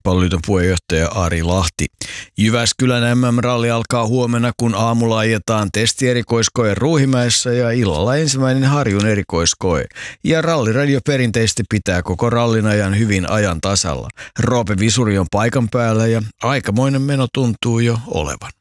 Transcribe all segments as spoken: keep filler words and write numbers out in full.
Palloliiton puheenjohtaja Ari Lahti. Jyväskylän M M-ralli alkaa huomenna, kun aamulla ajetaan testierikoiskoe Ruuhimäessä ja illalla ensimmäinen Harjun erikoiskoe. Ja Ralliradio perinteisesti pitää koko rallin ajan hyvin ajan tasalla. Roope Visuri on paikan päällä ja aikamoinen meno tuntuu jo olevan.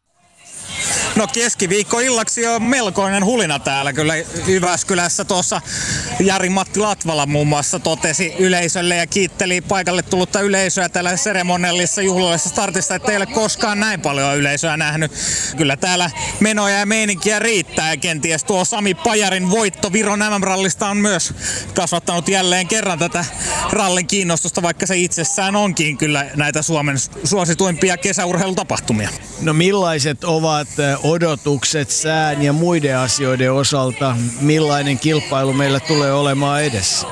No keskiviikkoillaksi on melkoinen hulina täällä kyllä Jyväskylässä. Tuossa Jari-Matti Latvala muun muassa totesi yleisölle ja kiitteli paikalle tullutta yleisöä täällä seremoniallisessa juhlallisessa startissa, että ei ole koskaan näin paljon yleisöä nähnyt. Kyllä täällä menoja ja meininkiä riittää ja kenties tuo Sami Pajarin voitto Viron M M-rallista on myös kasvattanut jälleen kerran tätä rallin kiinnostusta, vaikka se itsessään onkin kyllä näitä Suomen suosituimpia kesäurheilutapahtumia. No millaiset ovat odotukset sään ja muiden asioiden osalta? Millainen kilpailu meillä tulee olemaan edessä?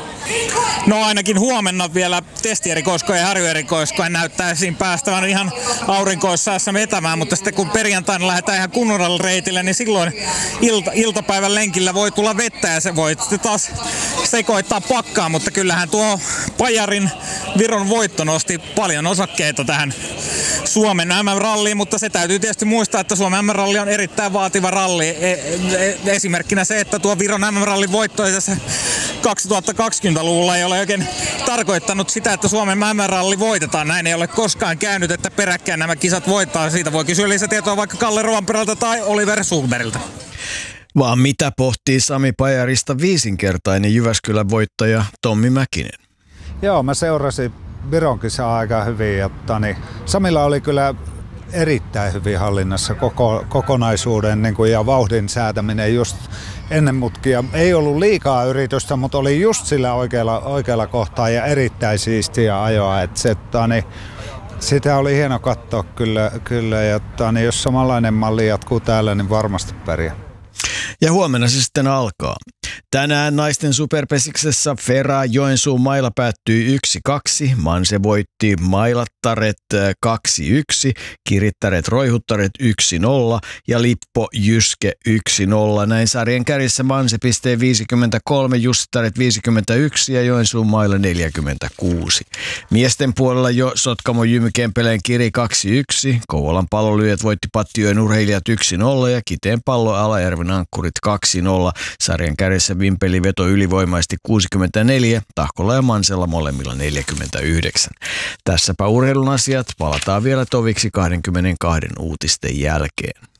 No ainakin huomenna vielä testierikoiskoja ja harjoerikoiskoja näyttää siinä päästävän ihan aurinkoissaassa vetämään, mutta sitten kun perjantaina lähdetään ihan kunnolla reitille, niin silloin ilta, iltapäivän lenkillä voi tulla vettä ja se voi sitten taas sekoittaa pakkaa, mutta kyllähän tuo Pajarin Viron voitto nosti paljon osakkeita tähän Suomen M M-ralliin, mutta se täytyy tietysti muistaa, että Suomen M M-ralli on erittäin vaativa ralli. Esimerkkinä se, että tuo Viron M M-rallin voitto tässä kaksituhattakaksikymmentäluvulla ei ole oikein tarkoittanut sitä, että Suomen M M-ralli voitetaan. Näin ei ole koskaan käynyt, että peräkkäin nämä kisat voittaa. Siitä voi kysyä lisätietoa vaikka Kalle Rovanperältä tai Oliver Sulberilta. Vaan mitä pohtii Sami Pajarista viisinkertainen Jyväskylän voittaja Tommi Mäkinen? Joo, mä seurasin Viron kisaa aika hyvin. Ja, tani, Samilla oli kyllä erittäin hyvin hallinnassa koko, kokonaisuuden niin kuin, ja vauhdin säätäminen just ennen mutkia. Ei ollut liikaa yritystä, mutta oli just sillä oikealla, oikealla kohtaa ja erittäin siistiä ajoa. Et se, tani, sitä oli hieno katsoa kyllä, kyllä ja tani, jos samanlainen malli jatkuu täällä, niin varmasti pärjää. Ja huomenna se sitten alkaa. Tänään naisten superpesiksessä Fera Joensuun maila päättyi yksi kaksi. Manse voitti Mailattaret kaksi yksi, Kirittäret Roihuttaret yksi nolla ja Lippo Jyske yksi nolla. Näin sarjan kärjessä Manse pistee viisikymmentäkolme, Jussittaret viisikymmentäyksi ja Joensuun maila neljäkymmentäkuusi. Miesten puolella jo Sotkamo Jymy Kempeleen Kiri kaksi yksi, Kouvolan Pallolyöt voitti Pattijoen Urheilijat yksi nolla ja Kiteen Pallo Alajärven Ankkurit kaksi nolla. Sarjan kärjessä Vimpeli veto ylivoimaisesti kuusikymmentäneljä, Tahkolla ja Mansella molemmilla neljäkymmentäyhdeksän. Tässäpä urheilun asiat, palataan vielä toviksi kaksikymmentäkaksi uutisten jälkeen.